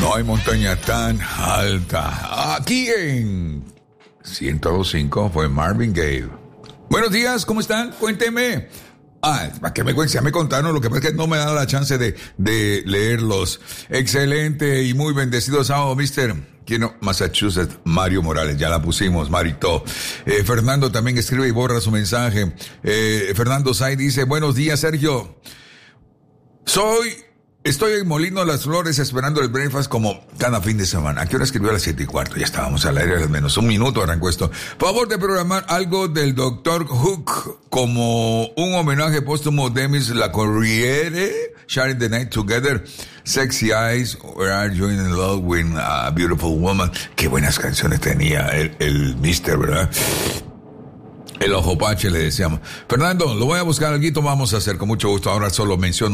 No hay montaña tan alta. Aquí en 102.5 fue Marvin Gaye. Buenos días, ¿cómo están? Cuénteme. Para que me cuenten, ya me contaron, lo que pasa es que no me da la chance de leerlos. Excelente y muy bendecido sábado, mister. Quiero Massachusetts, Mario Morales, ya la pusimos, Marito. Fernando también escribe y borra su mensaje. Fernando Say dice, buenos días, Sergio. Estoy en Molino Las Flores esperando el breakfast como cada fin de semana. ¿A qué hora escribió? A las 7:15? Ya estábamos al aire, al menos un minuto arrancó esto. Favor de programar algo del Dr. Hook como un homenaje póstumo de Miss La Corriere, Sharing the Night Together, Sexy Eyes, Where Are You in Love with a Beautiful Woman. Qué buenas canciones tenía el mister, ¿verdad? El ojo pache le decíamos. Fernando, lo voy a buscar, algo vamos a hacer con mucho gusto. Ahora solo menciono